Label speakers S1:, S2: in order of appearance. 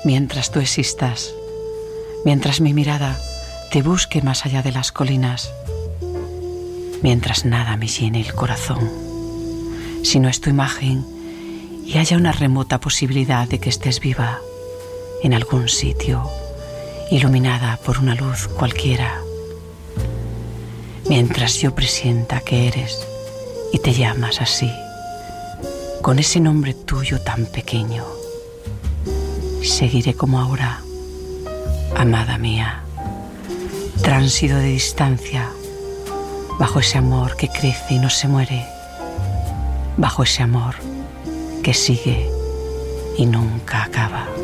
S1: Mientras tú existas, mientras mi mirada te busque más allá de las colinas, mientras nada me llene el corazón, si no es tu imagen y haya una remota posibilidad de que estés viva en algún sitio, iluminada por una luz cualquiera, mientras yo presienta que eres y te llamas así, con ese nombre tuyo tan pequeño, seguiré como ahora, amada mía, tránsito de distancia, bajo ese amor que crece y no se muere, bajo ese amor que sigue y nunca acaba.